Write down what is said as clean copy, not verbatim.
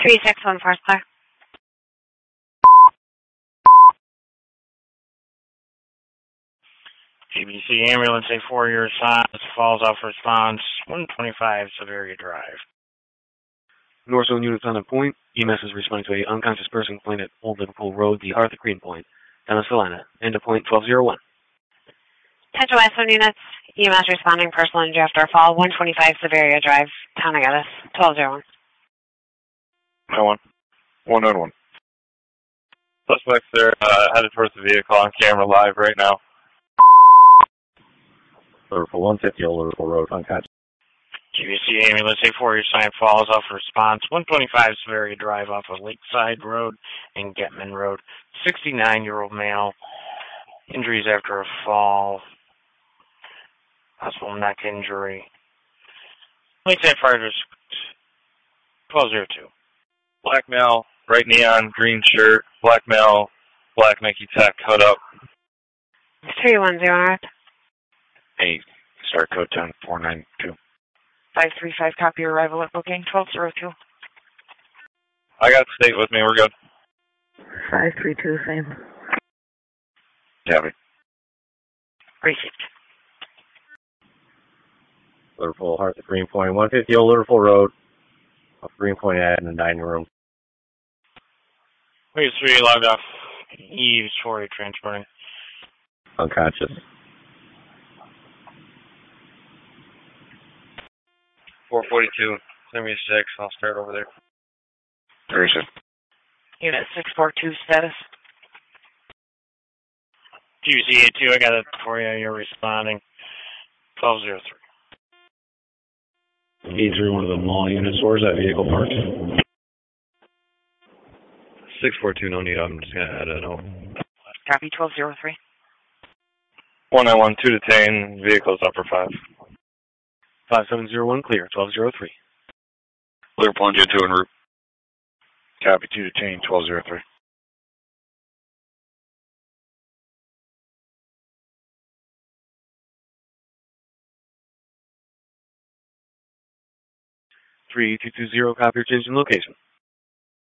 3614 clear. GBC ambulance A4, your response falls off response 125 Severia Drive. North Zone units on the point. EMS is responding to a unconscious person complaint at Old Liverpool Road, the Arthur Greenpoint, Dennis Salina. End of point 1201. Attention West Zone units. EMS responding personal injury after a fall 125 Severia Drive, Town of Geddes, 1201. 191. Suspects there headed towards the vehicle on camera live right now. Liverpool 150 Old Liverpool Road, unconscious. GBC ambulance A4, your sign falls off response 125 Severia Drive off of Lakeside Road and Getman Road. 69-year-old male. Injuries after a fall. Possible neck injury. Lakeside Fire District 1202. Black male, bright neon, green shirt, black male, black Nike Tech, hood up. 3109. Hey, start code 10492. 535, copy your arrival at booking 1202. I got state with me, we're good. 532, same. Copy. Received. Liverpool, Arthur Greenpoint, 150 Old Liverpool Road, off Greenpoint Ave in the dining room. Wave 3 logged off. Eves 40 transporting. Unconscious. 442, send me a 6, I'll start over there. 36. Unit 642 status. GBC A2, I got it for you. You're responding 1203. E3, one of the mall units. Where's that vehicle parked? 642, no need. I'm just going to add a note. Copy 1203. 191, 2 detain, vehicles upper 5. 5701, clear. 1203. Liverpool Engine 2 en route. Copy 2 detain, 1203. Three 220, copy your change in location.